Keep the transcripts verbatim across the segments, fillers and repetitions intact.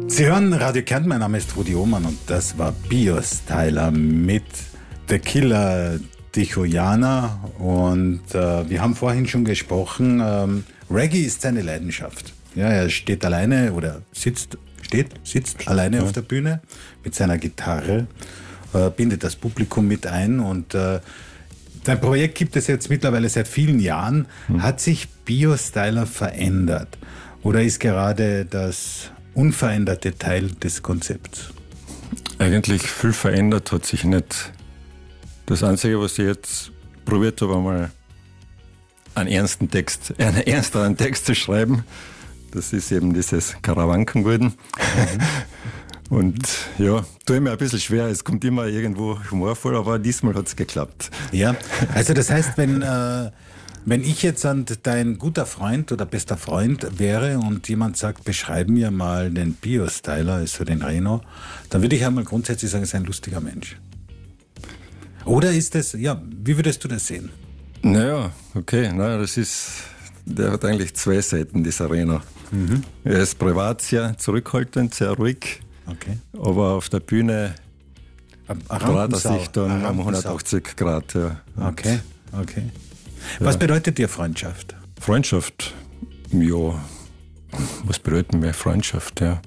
Sie hören Radio Kärnten, mein Name ist Rudi Ohmann und das war Biostyler mit The Killer Dichoyana und äh, wir haben vorhin schon gesprochen, ähm, Reggae ist seine Leidenschaft. Ja, er steht alleine oder sitzt, steht, sitzt alleine ja. auf der Bühne mit seiner Gitarre, äh, bindet das Publikum mit ein und äh, dein Projekt gibt es jetzt mittlerweile seit vielen Jahren. Hm. Hat sich Biostyler verändert oder ist gerade das unveränderte Teil des Konzepts? Eigentlich viel verändert hat sich nicht. Das Einzige, was ich jetzt probiert habe, einmal einen ernsten Text, einen ernsteren Text zu schreiben, das ist eben dieses Karawanken geworden. Mhm. Und ja, tue ich mir ein bisschen schwer, es kommt immer irgendwo humorvoll, aber diesmal hat es geklappt. Ja, also das heißt, wenn, äh, wenn ich jetzt an dein guter Freund oder bester Freund wäre und jemand sagt, beschreib mir mal den Biostyler, also den Reno, dann würde ich einmal grundsätzlich sagen, er ist ein lustiger Mensch. Oder ist das, ja, wie würdest du das sehen? Naja, okay, naja, das ist, der hat eigentlich zwei Seiten, dieser Reno. Mhm. Er ist privat sehr zurückhaltend, sehr ruhig, okay. aber auf der Bühne dreht er sich dann um hundertachtzig Grad. Ja. Okay, okay. Was ja. bedeutet dir Freundschaft? Freundschaft, ja, was bedeutet mir Freundschaft, ja.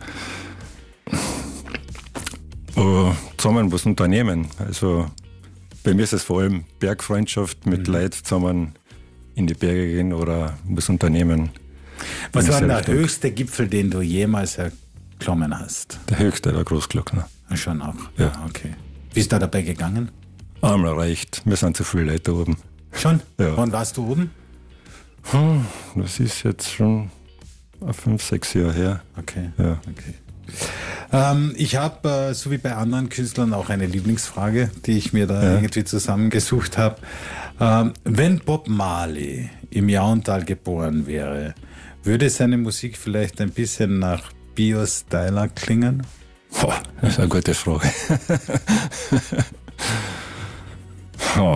Uh, zusammen was unternehmen, also bei mir ist es vor allem Bergfreundschaft, mit mhm. Leuten zusammen in die Berge gehen oder was unternehmen. Was war der höchste Gipfel, den du jemals erklommen hast? Der höchste, der Großglockner. Schon auch? Ja. Ah, okay. Wie ist da dabei gegangen? Einmal reicht. Wir sind zu viele Leute oben. Schon? Ja. Wann warst du oben? Hm, das ist jetzt schon fünf, sechs Jahre her. Okay. Ja. Okay. Ähm, ich habe, äh, so wie bei anderen Künstlern, auch eine Lieblingsfrage, die ich mir da ja. irgendwie zusammengesucht habe. Ähm, wenn Bob Marley im Jauntal geboren wäre, würde seine Musik vielleicht ein bisschen nach Biostyler klingen? Boah, das ist eine gute Frage. oh.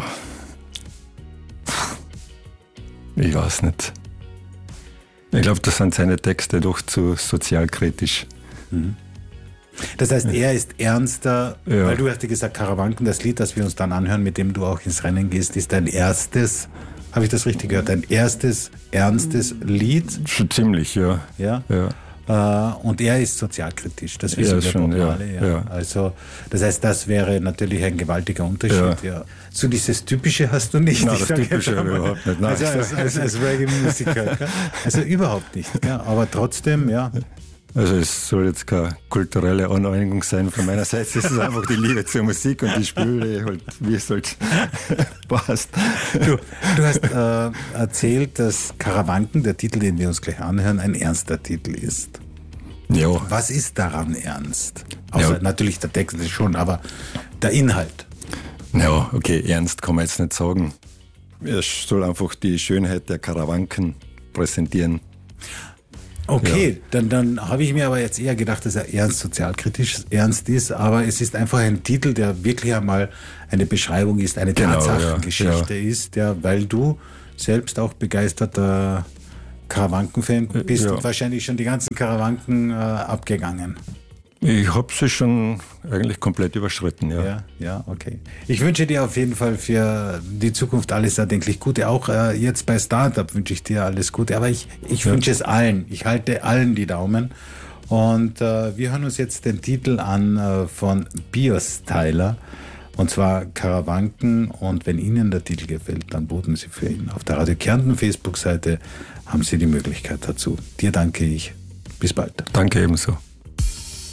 Ich weiß nicht. Ich glaube, das sind seine Texte doch zu sozialkritisch. Mhm. Das heißt, er ist ernster, ja. weil du hast ja gesagt, Karawanken, das Lied, das wir uns dann anhören, mit dem du auch ins Rennen gehst, ist dein erstes, habe ich das richtig gehört, dein erstes, ernstes Lied? Schon ziemlich, ja. Ja? Ja. Uh, und er ist sozialkritisch, das wissen ja, wir schon, ja, alle. Ja. Ja. Also, das heißt, das wäre natürlich ein gewaltiger Unterschied. Ja. Ja. So dieses Typische hast du nicht. Nein, ich das Typische überhaupt nicht. Nein. Also als, als, als Reggae-Musiker. Also überhaupt nicht. Gell? Aber trotzdem, ja. Also es soll jetzt keine kulturelle Aneignung sein von meiner Seite. Es ist einfach die Liebe zur Musik und die Spiele, halt, wie es halt passt. Du, du hast äh, erzählt, dass Karawanken, der Titel, den wir uns gleich anhören, ein ernster Titel ist. Ja. Was ist daran ernst? Außer ja. natürlich der Text ist schon, aber der Inhalt. Ja, okay, ernst kann man jetzt nicht sagen. Es soll einfach die Schönheit der Karawanken präsentieren. Okay, ja. dann, dann habe ich mir aber jetzt eher gedacht, dass er ernst sozialkritisch ernst ist, aber es ist einfach ein Titel, der wirklich einmal eine Beschreibung ist, eine genau, Tatsachengeschichte ja, ja. ist, ja, weil du selbst auch begeisterter Karawanken-Fan bist ja. und wahrscheinlich schon die ganzen Karawanken äh, abgegangen. Ich habe sie schon eigentlich komplett überschritten, ja. Ja, ja, okay. Ich wünsche dir auf jeden Fall für die Zukunft alles erdenklich Gute. Auch äh, jetzt bei Startup wünsche ich dir alles Gute. Aber ich, ich ja. wünsche es allen. Ich halte allen die Daumen. Und äh, wir hören uns jetzt den Titel an äh, von Biostyler. Und zwar Karawanken. Und wenn Ihnen der Titel gefällt, dann voten Sie für ihn. Auf der Radio Kärnten Facebook-Seite haben Sie die Möglichkeit dazu. Dir danke ich. Bis bald. Danke ebenso.